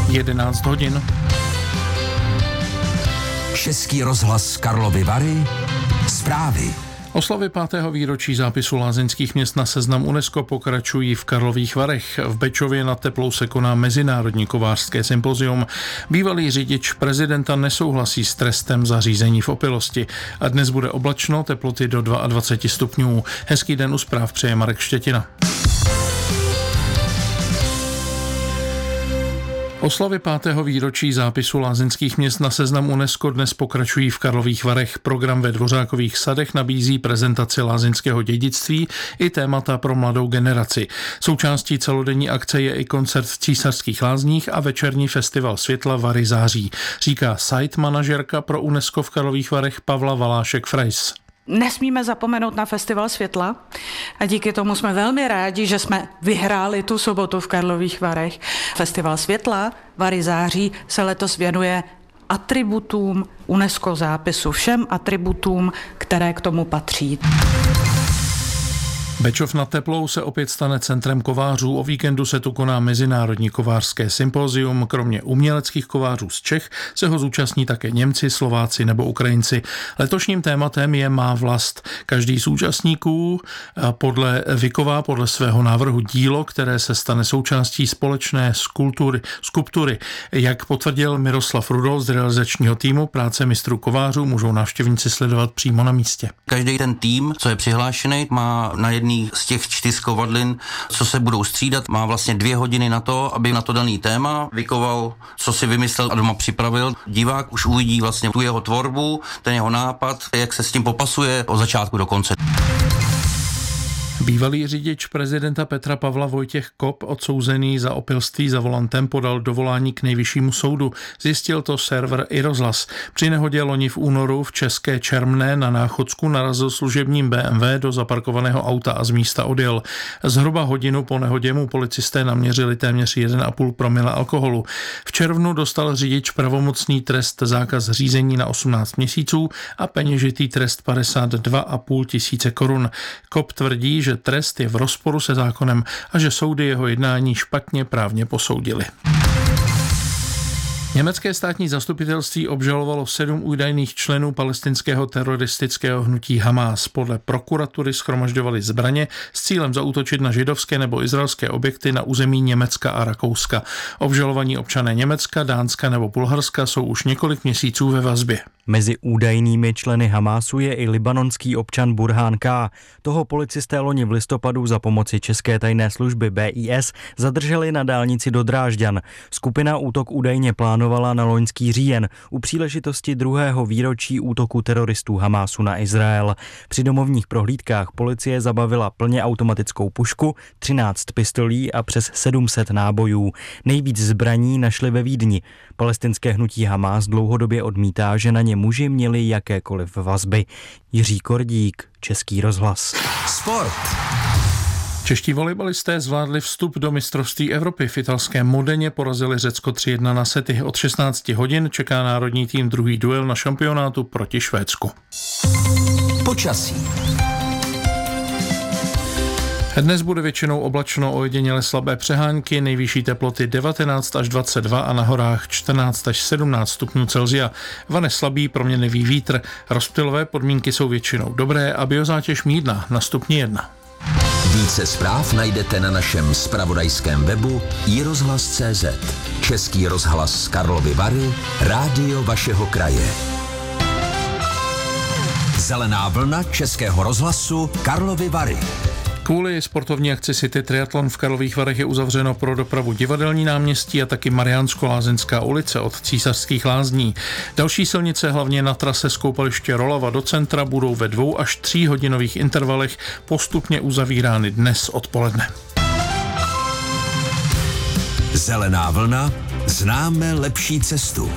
11 hodin. Český rozhlas Karlovy Vary. Zprávy. Oslavy 5. výročí zápisu lázeňských měst na seznam UNESCO pokračují v Karlových Varech. V Bečově nad Teplou se koná mezinárodní kovářské sympozium. Bývalý řidič prezidenta nesouhlasí s trestem za řízení v opilosti. A dnes bude oblačno, teploty do 22 stupňů. Hezký den u zpráv přeje Marek Štětina. Oslavy 5. výročí zápisu lázeňských měst na seznam UNESCO dnes pokračují v Karlových Varech. Program ve Dvořákových sadech nabízí prezentaci lázeňského dědictví i témata pro mladou generaci. Součástí celodenní akce je i koncert v Císařských lázních a večerní festival světla Vary září, říká site manažerka pro UNESCO v Karlových Varech Pavla Valášek-Frejs. Nesmíme zapomenout na festival světla a díky tomu jsme velmi rádi, že jsme vyhráli tu sobotu v Karlových Varech. Festival světla Vary září se letos věnuje atributům UNESCO zápisu, všem atributům, které k tomu patří. Bečov nad Teplou se opět stane centrem kovářů. O víkendu se tu koná mezinárodní kovářské sympozium. Kromě uměleckých kovářů z Čech se ho zúčastní také Němci, Slováci nebo Ukrajinci. Letošním tématem je Má vlast. Každý z účastníků vyková podle svého návrhu dílo, které se stane součástí společné skulptury. Jak potvrdil Miroslav Rudol z realizačního týmu, práce mistrů kovářů můžou návštěvníci sledovat přímo na místě. Každý ten tým, co je přihlášený, má na jedný z těch 4 kovadlin, co se budou střídat, má vlastně 2 hodiny na to, aby na to daný téma vykoval, co si vymyslel a doma připravil. Divák už uvidí vlastně tu jeho tvorbu, ten jeho nápad, jak se s tím popasuje od začátku do konce. Bývalý řidič prezidenta Petra Pavla Vojtěch Kop, odsouzený za opilství za volantem, podal dovolání k nejvyššímu soudu. Zjistil to server iRozhlas. Při nehodě loni v únoru v České Čermné na Náchodsku narazil služebním BMW do zaparkovaného auta a z místa odjel. Zhruba hodinu po nehodě mu policisté naměřili téměř 1,5 promile alkoholu. V červnu dostal řidič pravomocný trest zákaz řízení na 18 měsíců a peněžitý trest 52,5 tisíce korun. Kop tvrdí, že trest je v rozporu se zákonem a že soudy jeho jednání špatně právně posoudily. Německé státní zastupitelství obžalovalo 7 údajných členů palestinského teroristického hnutí Hamás. Podle prokuratury shromažďovali zbraně s cílem zaútočit na židovské nebo izraelské objekty na území Německa a Rakouska. Obžalovaní občané Německa, Dánska nebo Bulharska jsou už několik měsíců ve vazbě. Mezi údajnými členy Hamásu je i libanonský občan Burhán K. Toho policisté loni v listopadu za pomoci české tajné služby BIS zadrželi na dálnici do Drážďan. Skupina útok údajně plánovala na loňský říjen u příležitosti 2. výročí útoku teroristů Hamásu na Izrael. Při domovních prohlídkách policie zabavila plně automatickou pušku, 13 pistolí a přes 700 nábojů. Nejvíc zbraní našli ve Vídni. Palestinské hnutí Hamás dlouhodobě odmítá, že na ně muži měli jakékoliv vazby. Jiří Kordík, Český rozhlas. Sport. Čeští volejbalisté zvládli vstup do mistrovství Evropy. V italském Modeně porazili Řecko 3-1 na sety. Od 16 hodin čeká národní tým druhý duel na šampionátu proti Švédsku. Počasí. Dnes bude většinou oblačno, ojediněle slabé přehánky, nejvyšší teploty 19 až 22 a na horách 14 až 17 stupňů Celsia. Vane slabý proměnlivý vítr, rozptylové podmínky jsou většinou dobré a biozátěž mírná na stupni 1. Více zpráv najdete na našem zpravodajském webu iRozhlas.cz. Český rozhlas Karlovy Vary, rádio vašeho kraje. Zelená vlna Českého rozhlasu Karlovy Vary. Kvůli sportovní akci City Triathlon v Karlových Varech je uzavřeno pro dopravu Divadelní náměstí a taky Mariánsko-Lázeňská ulice od Císařských lázní. Další silnice, hlavně na trase z koupaliště Rolava do centra, budou ve 2 až 3 hodinových intervalech postupně uzavírány dnes odpoledne. Zelená vlna, známe lepší cestu.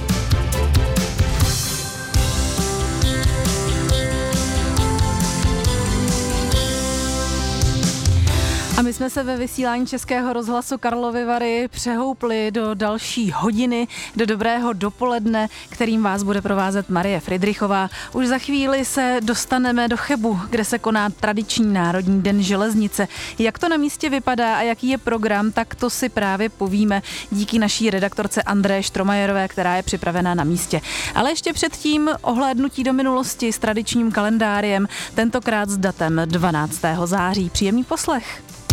A my jsme se ve vysílání Českého rozhlasu Karlovy Vary přehoupli do další hodiny, do dobrého dopoledne, kterým vás bude provázet Marie Fridrichová. Už za chvíli se dostaneme do Chebu, kde se koná tradiční Národní den železnice. Jak to na místě vypadá a jaký je program, tak to si právě povíme díky naší redaktorce Andreje Štromajerové, která je připravená na místě. Ale ještě předtím ohlédnutí do minulosti s tradičním kalendáriem, tentokrát s datem 12. září. Příjemný poslech.